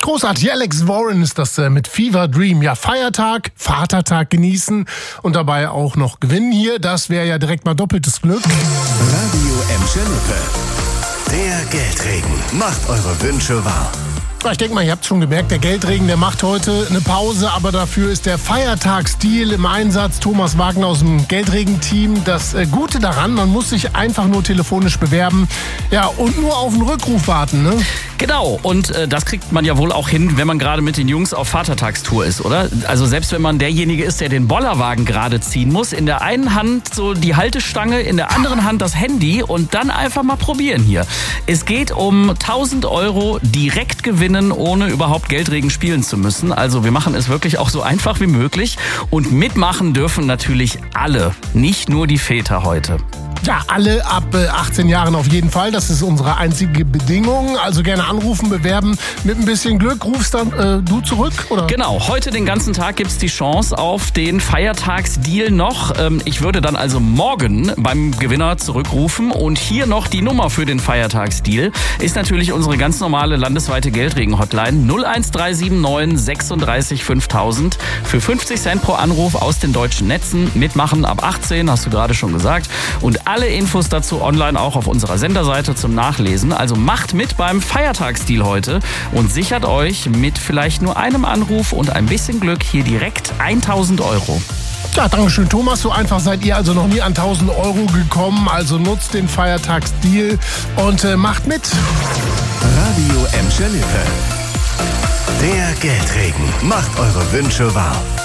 großartig. Alex Warren ist das mit Fever Dream. Ja, Feiertag, Vatertag genießen und dabei auch noch gewinnen hier. Das wäre ja direkt mal doppeltes Glück. Radio Emscher Lippe. Der Geldregen macht eure Wünsche wahr. Ich denke mal, ihr habt schon gemerkt, der Geldregen, der macht heute eine Pause, aber dafür ist der Feiertagsdeal im Einsatz. Thomas Wagner aus dem Geldregen-Team. Das Gute daran, man muss sich einfach nur telefonisch bewerben. Ja, und nur auf einen Rückruf warten, ne? Genau, und das kriegt man ja wohl auch hin, wenn man gerade mit den Jungs auf Vatertagstour ist, oder? Also selbst wenn man derjenige ist, der den Bollerwagen gerade ziehen muss, in der einen Hand so die Haltestange, in der anderen Hand das Handy und dann einfach mal probieren hier. Es geht um 1.000 € direkt gewinnen, ohne überhaupt Geldregen spielen zu müssen. Also wir machen es wirklich auch so einfach wie möglich und mitmachen dürfen natürlich alle, nicht nur die Väter heute. Ja, alle ab 18 Jahren auf jeden Fall. Das ist unsere einzige Bedingung. Also gerne anrufen, bewerben. Mit ein bisschen Glück rufst dann du zurück, oder? Genau, heute den ganzen Tag gibt's die Chance auf den Feiertagsdeal noch. Ich würde dann also morgen beim Gewinner zurückrufen. Und hier noch die Nummer für den Feiertagsdeal. Ist natürlich unsere ganz normale landesweite Geldregen-Hotline 01379 36 5000. Für 50 Cent pro Anruf aus den deutschen Netzen. Mitmachen ab 18, hast du gerade schon gesagt. Und alle Infos dazu online auch auf unserer Senderseite zum Nachlesen. Also macht mit beim Feiertagsdeal heute und sichert euch mit vielleicht nur einem Anruf und ein bisschen Glück hier direkt 1.000 €. Ja, dankeschön, Thomas. So einfach seid ihr also noch nie an 1.000 € gekommen. Also nutzt den Feiertagsdeal und macht mit. Radio Emscher Lippe. Der Geldregen macht eure Wünsche wahr.